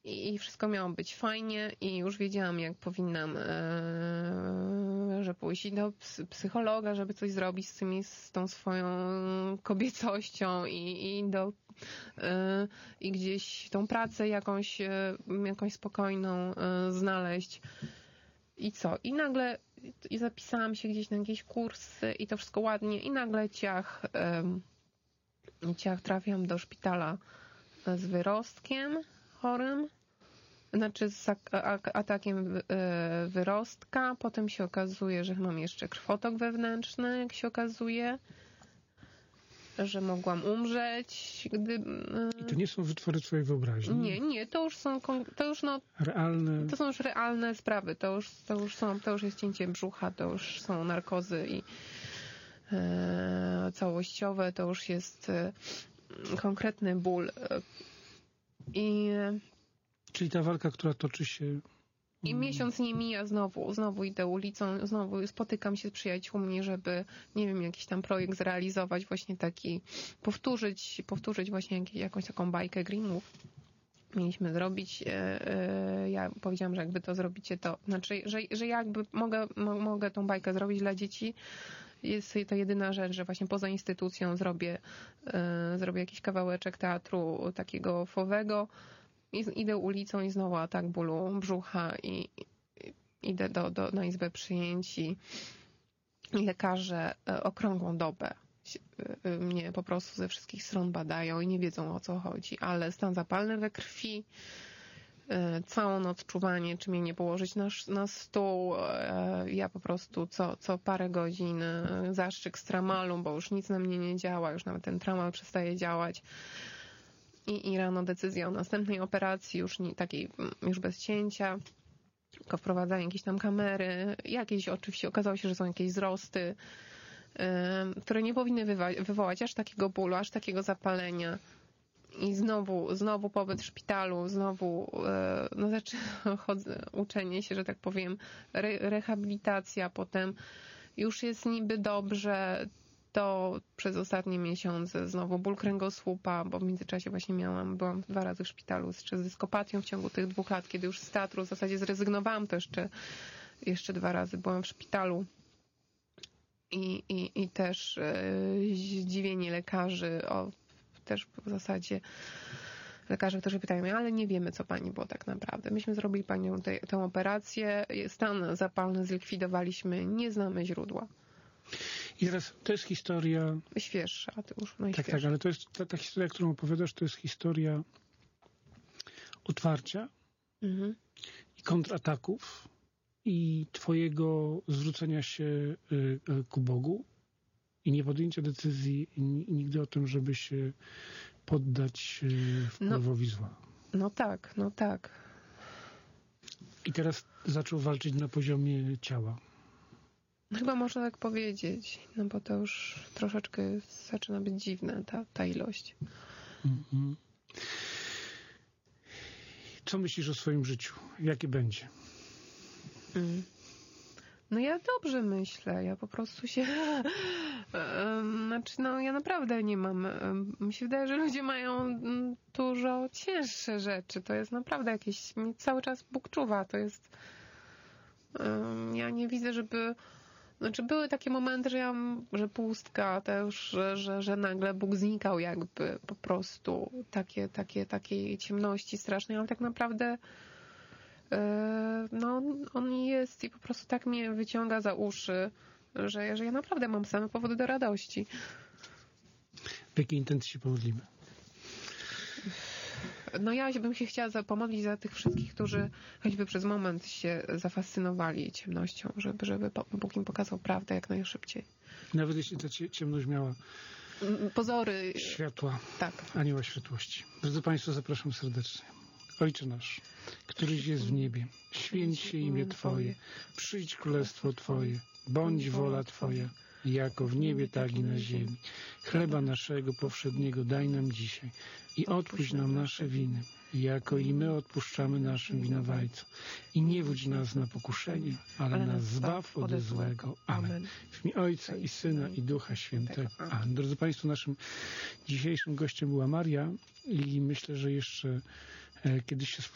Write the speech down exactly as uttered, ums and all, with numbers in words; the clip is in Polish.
i, i wszystko miało być fajnie i już wiedziałam, jak powinnam e, że pójść do psychologa, żeby coś zrobić z tymi, z tą swoją kobiecością i, i do e, i gdzieś tą pracę jakąś, e, jakąś spokojną e, znaleźć. I co? I nagle i zapisałam się gdzieś na jakieś kursy i to wszystko ładnie i nagle ciach, e, ciach trafiam do szpitala z wyrostkiem chorym, znaczy z atakiem wyrostka. Potem się okazuje, że mam jeszcze krwotok wewnętrzny, jak się okazuje, że mogłam umrzeć. Gdy... I to nie są wytwory twojej wyobraźni? Nie, nie, to już są, to już no, realne... To są już realne sprawy, to już, to już są, to już jest cięcie brzucha, to już są narkozy i e, całościowe, to już jest e, konkretny ból. I Czyli ta walka, która toczy się... I miesiąc nie mija, znowu, znowu idę ulicą, znowu spotykam się z przyjaciółmi, żeby, nie wiem, jakiś tam projekt zrealizować, właśnie taki, powtórzyć, powtórzyć właśnie jak, jakąś taką bajkę Grimmów. Mieliśmy zrobić, ja powiedziałam, że jakby to zrobicie, to znaczy, że, że jakby mogę, mogę tą bajkę zrobić dla dzieci. Jest to jedyna rzecz, że właśnie poza instytucją zrobię, zrobię jakiś kawałeczek teatru takiego fowego. I idę ulicą i znowu atak bólu brzucha i, i idę do, do, na izbę przyjęć i, i lekarze okrągłą dobę mnie po prostu ze wszystkich stron badają i nie wiedzą, o co chodzi, ale stan zapalny we krwi, całą noc czuwanie, czy mnie nie położyć na, na stół, ja po prostu co, co parę godzin zastrzyk z tramalu, bo już nic na mnie nie działa, już nawet ten tramal przestaje działać. I, I rano decyzja o następnej operacji, już nie, takiej, już bez cięcia, tylko wprowadzanie jakieś tam kamery. Jakieś, oczywiście okazało się, że są jakieś wzrosty, yy, które nie powinny wywa- wywołać aż takiego bólu, aż takiego zapalenia. I znowu, znowu pobyt w szpitalu, znowu, yy, no znaczy chodzę, uczenie się, że tak powiem, re- rehabilitacja, potem już jest niby dobrze, to przez ostatnie miesiące znowu ból kręgosłupa, bo w międzyczasie właśnie miałam, byłam dwa razy w szpitalu z dyskopatią w ciągu tych dwóch lat, kiedy już z teatru w zasadzie zrezygnowałam, to jeszcze, jeszcze dwa razy byłam w szpitalu. I, i, i też yy, zdziwienie lekarzy, o, też w zasadzie lekarze, którzy pytają mnie, ale nie wiemy, co pani było tak naprawdę. Myśmy zrobili panią te, tę operację, stan zapalny zlikwidowaliśmy, nie znamy źródła. I teraz to jest historia... Świeższa, a to już najświeższa. Tak, tak, ale to jest ta, ta historia, którą opowiadasz, to jest historia otwarcia mhm. i kontrataków i twojego zwrócenia się y, y, ku Bogu i nie podjęcia decyzji i, i nigdy o tym, żeby się poddać y, wpływowi no, zła. No tak, no tak. I teraz zaczął walczyć na poziomie ciała. Chyba można tak powiedzieć, no bo to już troszeczkę zaczyna być dziwne, ta, ta ilość. Mm-hmm. Co myślisz o swoim życiu? Jakie będzie? Mm. No ja dobrze myślę, ja po prostu się... znaczy, no ja naprawdę nie mam... Mi się wydaje, że ludzie mają dużo cięższe rzeczy. To jest naprawdę jakieś... Mnie cały czas Bóg czuwa, to jest... Ja nie widzę, żeby... Znaczy były takie momenty, że ja, że pustka też, że, że, że nagle Bóg znikał jakby po prostu. Takie, takie, takiej ciemności strasznej, ale tak naprawdę yy, no on jest i po prostu tak mnie wyciąga za uszy, że, że ja naprawdę mam same powody do radości. W jakiej intencji się pomodlimy? No ja bym się chciała pomodlić za tych wszystkich, którzy choćby przez moment się zafascynowali ciemnością, żeby, żeby Bóg im pokazał prawdę jak najszybciej. Nawet jeśli ta ciemność miała pozory światła, tak. Anioła światłości. Drodzy Państwo, zapraszam serdecznie. Ojcze nasz, któryś jest w niebie, święć się imię Twoje, przyjdź królestwo Twoje, bądź wola Twoja, jako w niebie, tak i na ziemi. Chleba naszego powszedniego daj nam dzisiaj i odpuść nam nasze winy, jako i my odpuszczamy naszym winowajcom. I nie wódź nas na pokuszenie, ale nas zbaw ode złego. Amen. W imię Ojca i Syna i Ducha Świętego. Amen. Drodzy Państwo, naszym dzisiejszym gościem była Maria i myślę, że jeszcze kiedyś się